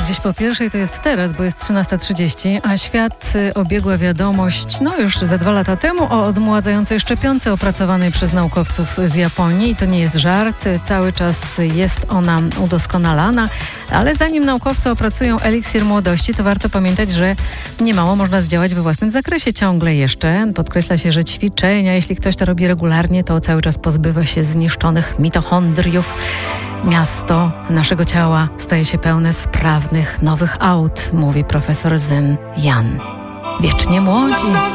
Gdzieś po pierwszej to jest teraz, bo jest 13:30, a świat obiegła wiadomość, już ze 2 lata temu, o odmładzającej szczepionce opracowanej przez naukowców z Japonii. I to nie jest żart, cały czas jest ona udoskonalana, ale zanim naukowcy opracują eliksir młodości, to warto pamiętać, że niemało można zdziałać we własnym zakresie ciągle jeszcze. Podkreśla się, że ćwiczenia, jeśli ktoś to robi regularnie, to cały czas pozbywa się zniszczonych mitochondriów. Miasto naszego ciała staje się pełne sprawnych, nowych aut, mówi profesor Zen Yan. Wiecznie młodzi.